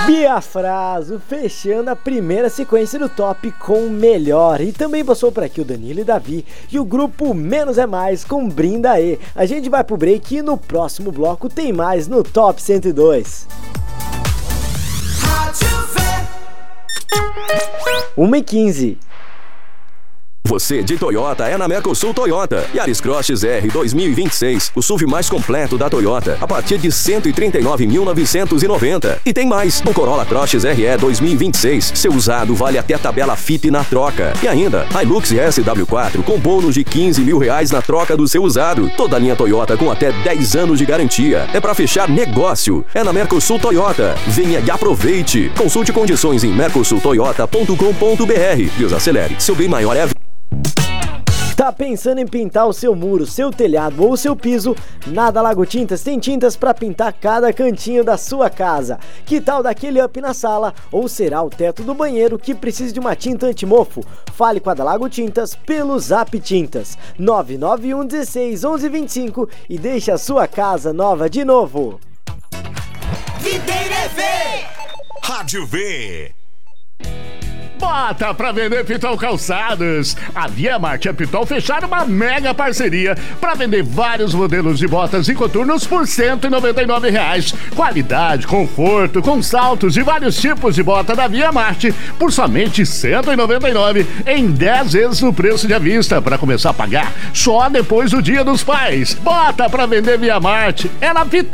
Biafraso fechando a primeira sequência do top com o melhor. E também passou por aqui o Danilo e Davi e o grupo Menos é Mais com Brindaê. A gente vai pro break e no próximo bloco tem mais no Top 102. 1h15. Você de Toyota é na Mercosul Toyota. Yaris Cross XR 2026, o SUV mais completo da Toyota, a partir de R$ 139.990. E tem mais, o Corolla Cross XRE 2026, seu usado vale até tabela FIP na troca. E ainda, Hilux SW4 com bônus de R$15 mil na troca do seu usado. Toda a linha Toyota com até 10 anos de garantia. É pra fechar negócio. É na Mercosul Toyota. Venha e aproveite. Consulte condições em mercosultoyota.com.br. Desacelere, seu bem maior é a... Tá pensando em pintar o seu muro, seu telhado ou o seu piso? Nada Lago Tintas tem tintas para pintar cada cantinho da sua casa. Que tal daquele up na sala? Ou será o teto do banheiro que precisa de uma tinta antimofo? Fale com a da Lago Tintas pelo Zap Tintas 991 16 11 25 e deixe a sua casa nova de novo. Videira V, Rádio V. Bota pra vender Pitol Calçados. A Via Marte e a Pitol fecharam uma mega parceria para vender vários modelos de botas e coturnos por R$ 199. Qualidade, conforto, com saltos de vários tipos de bota da Via Marte por somente R$ 199 em 10 vezes no preço de à vista para começar a pagar só depois do Dia dos Pais. Bota pra vender Via Marte é na Pitol.